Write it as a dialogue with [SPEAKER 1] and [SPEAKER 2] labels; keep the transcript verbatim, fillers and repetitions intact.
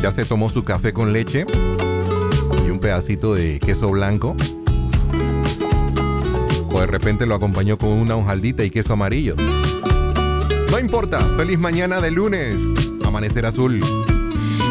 [SPEAKER 1] Ya se tomó su café con leche y un pedacito de queso blanco. O de repente lo acompañó con una hojaldita y queso amarillo. No importa, feliz mañana de lunes. Amanecer azul.